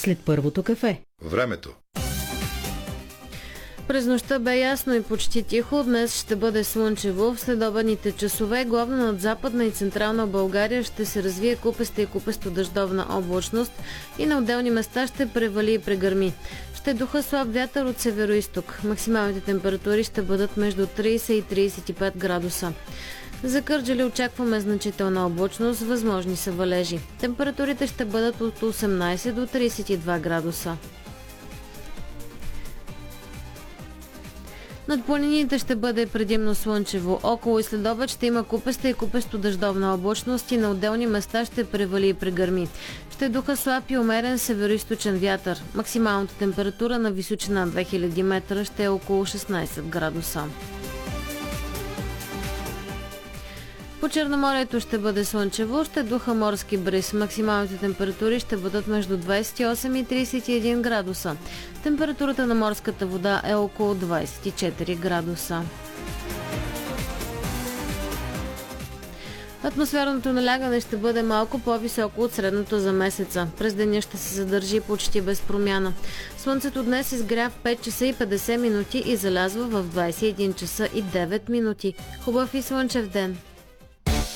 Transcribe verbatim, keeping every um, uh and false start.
след първото кафе. Времето. През нощта бе ясно и почти тихо. Днес ще бъде слънчево. В следобедните часове главно над Западна и Централна България ще се развие купеста и купесто-дъждовна облачност и на отделни места ще превали и прегърми. Ще духа слаб вятър от североизток. Максималните температури ще бъдат между трийсет и трийсет и пет градуса. За Кърджали очакваме значителна облачност, възможни са валежи. Температурите ще бъдат от осемнайсет до трийсет и два градуса. Над планините ще бъде предимно слънчево. Около и следобед ще има купеста и купесто-дъждовна облачност и на отделни места ще превали и прегърми. Ще духа слаб и умерен североизточен вятър. Максималната температура на височина две хиляди метра ще е около шестнайсет градуса. По Черноморието ще бъде слънчево, ще духа морски бриз. Максималните температури ще бъдат между двайсет и осем и трийсет и един градуса. Температурата на морската вода е около двайсет и четири градуса. Атмосферното налягане ще бъде малко по-високо от средното за месеца. През деня ще се задържи почти без промяна. Слънцето днес изгря в пет часа и петдесет минути и залязва в двайсет и един часа и девет минути. Хубав и слънчев ден!